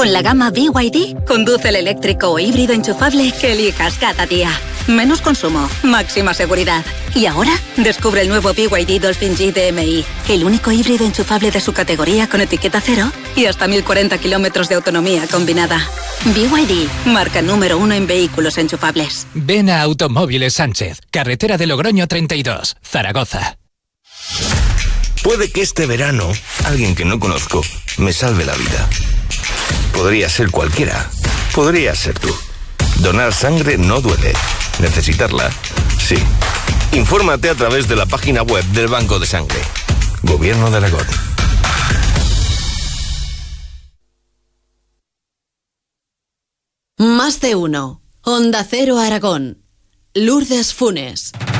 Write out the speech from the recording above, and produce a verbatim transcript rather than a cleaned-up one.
Con la gama B Y D, conduce el eléctrico o híbrido enchufable que elijas cada día. Menos consumo, máxima seguridad. Y ahora, descubre el nuevo B Y D Dolphin G D M I, el único híbrido enchufable de su categoría con etiqueta cero y hasta mil cuarenta kilómetros de autonomía combinada. B Y D, marca número uno en vehículos enchufables. Ven a Automóviles Sánchez, carretera de Logroño treinta y dos, Zaragoza. Puede que este verano alguien que no conozco me salve la vida. Podría ser cualquiera. Podría ser tú. Donar sangre no duele. ¿Necesitarla? Sí. Infórmate a través de la página web del Banco de Sangre. Gobierno de Aragón. Más de uno. Onda Cero Aragón. Lourdes Funes.